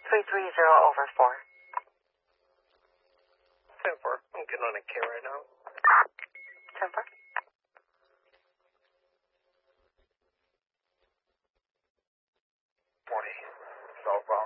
330/4. 10-4. I'm getting on a K right now. 10-4. 40. South